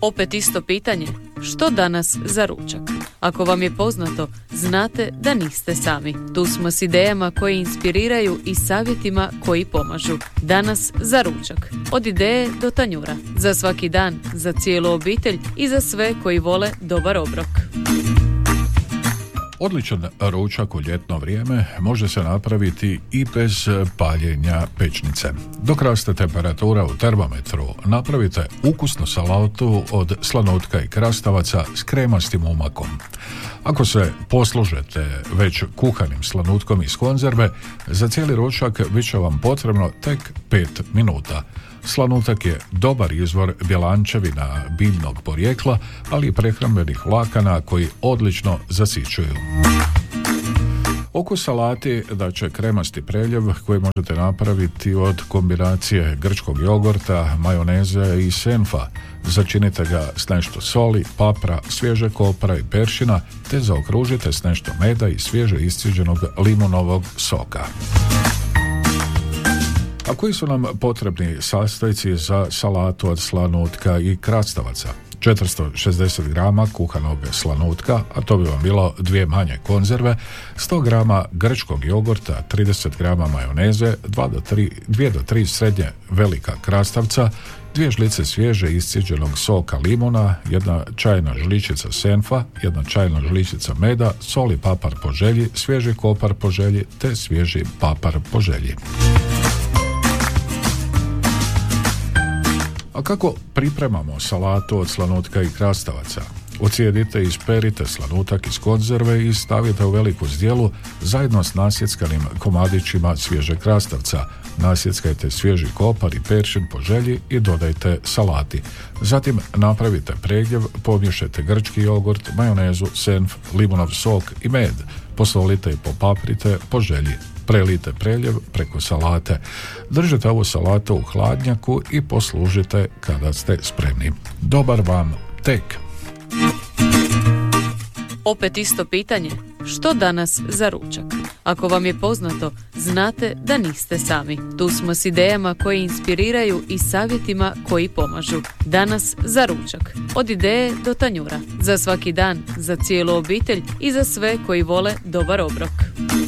Opet isto pitanje, što danas za ručak? Ako vam je poznato, znate da niste sami. Tu smo s idejama koje inspiriraju i savjetima koji pomažu. Danas za ručak. Od ideje do tanjura. Za svaki dan, za cijelu obitelj i za sve koji vole dobar obrok. Odličan ručak u ljetno vrijeme može se napraviti i bez paljenja pećnice. Dok raste temperatura u termometru, napravite ukusnu salatu od slanutka i krastavaca s kremastim umakom. Ako se poslužete već kuhanim slanutkom iz konzerve, za cijeli ručak bit će vam potrebno tek 5 minuta. Slanutak je dobar izvor bjelančevina biljnog porijekla, ali i prehrambenih vlakana koji odlično zasićuju. Okus salati daće kremasti preljev koji možete napraviti od kombinacije grčkog jogurta, majoneze i senfa. Začinite ga s nešto soli, papra, svježe kopra i peršina, te zaokružite s nešto meda i svježe iscijeđenog limunovog soka. A koji su nam potrebni sastojci za salatu od slanutka i krastavaca? 460 grama kuhanog slanutka, a to bi vam bilo 2 manje konzerve, 100 grama grčkog jogurta, 30 grama majoneze, 2 do 3 srednje velika krastavca, 2 žlice svježe iscijeđenog soka limuna, 1 čajna žličica senfa, 1 čajna žličica meda, sol i papar po želji, svježi kopar po želji te svježi papar po želji. A kako pripremamo salatu od slanutka i krastavaca? Ocijedite i isperite slanutak iz konzerve i stavite u veliku zdjelu zajedno s nasjeckanim komadićima svježeg krastavca. Nasjeckajte svježi kopar i peršin po želji i dodajte salati. Zatim napravite predljev, pomiješajte grčki jogurt, majonezu, senf, limunov sok i med. Posolite i popaprite po želji. Prelijte preljev preko salate. Držite ovu salatu u hladnjaku i poslužite kada ste spremni. Dobar vam tek! Opet isto pitanje, što danas za ručak? Ako vam je poznato, znate da niste sami. Tu smo s idejama koje inspiriraju i savjetima koji pomažu. Danas za ručak. Od ideje do tanjura. Za svaki dan, za cijelu obitelj i za sve koji vole dobar obrok.